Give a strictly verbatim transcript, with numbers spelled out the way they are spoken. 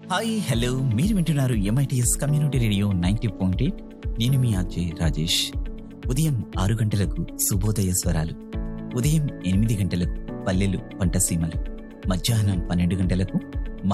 Hi hello మీరు వింటున్నారు MITS community radio ninety point eight. నేను మీ ఆర్జే రాజేష్. ఉదయం ఆరు గంటలకు శుభోదయ స్వరాలు, ఉదయం ఎనిమిది గంటలకు పల్లెలు పంటసీమలు, మధ్యాహ్నం పన్నెండు గంటలకు